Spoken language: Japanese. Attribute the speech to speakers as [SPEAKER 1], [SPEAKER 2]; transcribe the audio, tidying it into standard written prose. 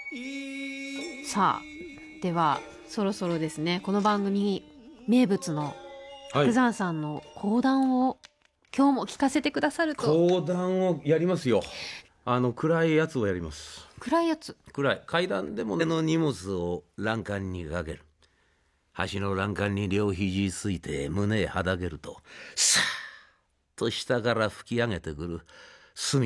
[SPEAKER 1] さあではそろそろですね、この番組名物の白山さんの講談を今日も聞かせてくださると。
[SPEAKER 2] 講談をやりますよ。暗いやつをやります。
[SPEAKER 1] 暗いやつ。
[SPEAKER 2] 暗い階段でもねの荷物を欄干にかける。橋の欄干に両肘ついて胸へはだけるとさーっと下から吹き上げてくる